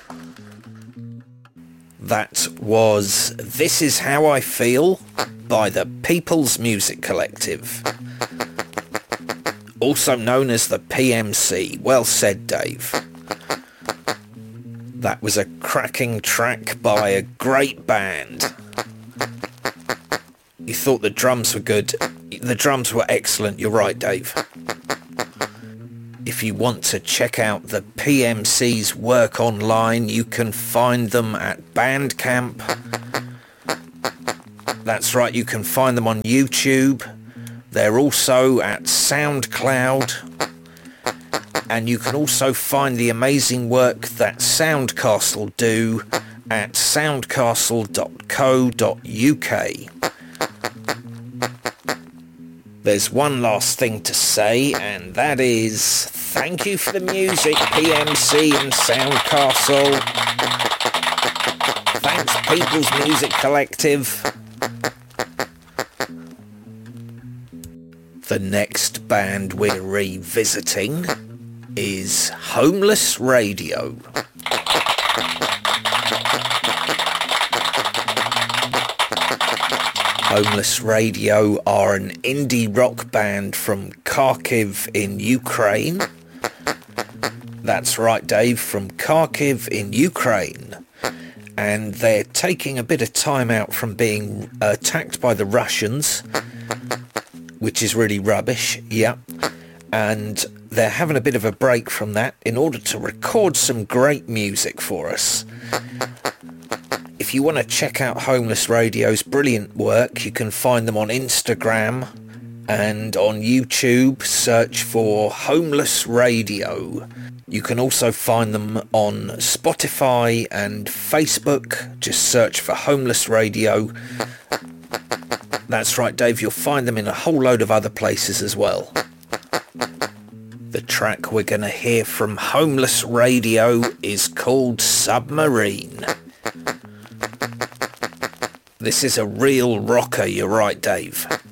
That was This Is How I Feel by the People's Music Collective, also known as the PMC. Well said, Dave. That was a cracking track by a great band. You thought the drums were good. The drums were excellent, you're right, Dave. If you want to check out the PMC's work online, you can find them at Bandcamp. That's right, you can find them on YouTube. They're also at SoundCloud. And you can also find the amazing work that Soundcastle do at soundcastle.co.uk. There's one last thing to say, and that is thank you for the music, PMC and Soundcastle. Thanks, People's Music Collective. The next band we're revisiting is Homeless Radio. Homeless Radio are an indie rock band from Kharkiv in Ukraine. That's right, Dave, from Kharkiv in Ukraine. And they're taking a bit of time out from being attacked by the Russians, which is really rubbish, yeah. And they're having a bit of a break from that in order to record some great music for us. If you want to check out Homeless Radio's brilliant work, you can find them on Instagram and on YouTube. Search for Homeless Radio. You can also find them on Spotify and Facebook. Just search for Homeless Radio. That's right, Dave, you'll find them in a whole load of other places as well. The track we're going to hear from Homeless Radio is called Submarine. This is a real rocker, you're right, Dave.